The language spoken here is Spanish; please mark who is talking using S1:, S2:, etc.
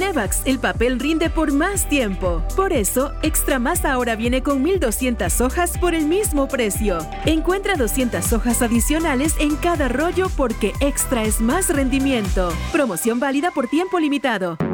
S1: Levax, el papel rinde por más tiempo. Por eso, Extra Más ahora viene con 1,200 hojas por el mismo precio. Encuentra 200 hojas adicionales en cada rollo porque Extra es más rendimiento. Promoción válida por tiempo limitado.